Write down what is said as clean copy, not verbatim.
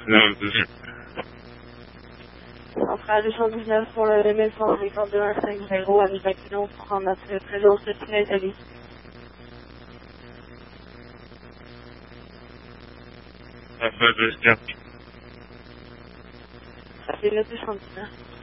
Non, désolé. On fera 219 pour le même centre Victor 215 avec accident pour notre présence de tunnel établi. Enfin, j'espère. Ça fait 9 219.